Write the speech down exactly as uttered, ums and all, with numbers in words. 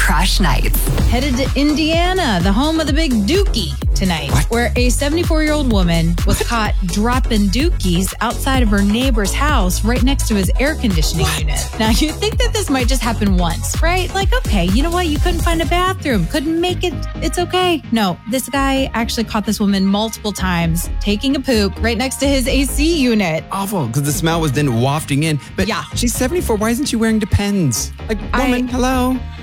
Crush Nights. Headed to Indiana, the home of the big dookie tonight, what? Where a seventy-four-year-old woman was what? caught dropping dookies outside of her neighbor's house right next to his air conditioning what? unit. Now, you'd think that this might just happen once, right? Like, okay, you know what? You couldn't find a bathroom, couldn't make it. It's okay. No, this guy actually caught this woman multiple times taking a poop right next to his A C unit. Awful, because the smell was then wafting in. But yeah. she's seventy-four. Why isn't she wearing Depends? Like, woman, I, hello?